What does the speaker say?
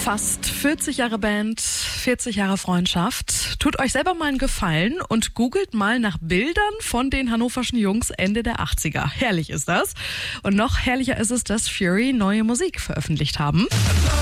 Fast 40 Jahre Band, 40 Jahre Freundschaft. Tut euch selber mal einen Gefallen und googelt mal nach Bildern von den hannoverschen Jungs Ende der 80er. Herrlich ist das. Und noch herrlicher ist es, dass Fury neue Musik veröffentlicht haben.